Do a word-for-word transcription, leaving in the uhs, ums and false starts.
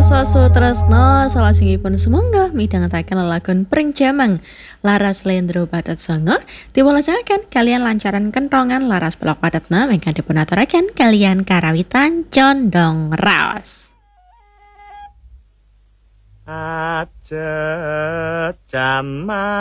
Pirsa Sutresna salajengipun sumangga midhangetaken lelagon Pring Jamang Laras Slendro Padat Sanga diwelajengaken kalian lancaran kentongan Laras Pelok Padatna ingkang dipunaturaken kalian karawitan condong raos. Ajet jaman